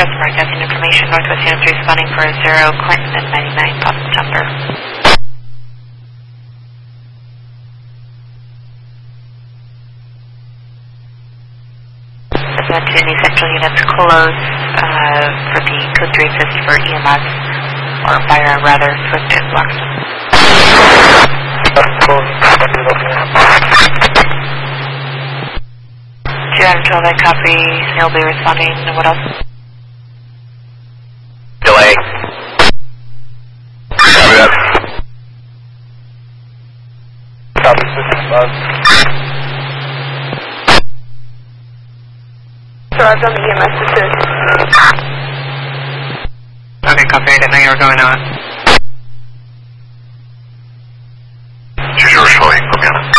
Express broadcasting information. Northwest Unit 3 responding for 0 Clinton and 99 Pop September. Any central units close for the code 3 assist for EMS, or fire rather, Swift and Blackstone. Do you have until that copy? He'll be responding. What else? Delay. Copy system. So I've done the EMS assist. Okay, copy. I didn't know you were going on.